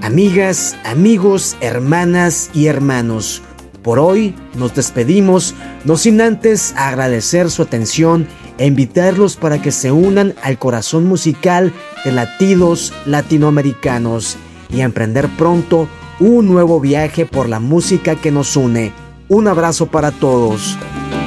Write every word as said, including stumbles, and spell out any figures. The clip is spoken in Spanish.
Amigas, amigos, hermanas y hermanos, por hoy nos despedimos, no sin antes agradecer su atención e invitarlos para que se unan al corazón musical de latidos latinoamericanos y a emprender pronto un nuevo viaje por la música que nos une. Un abrazo para todos.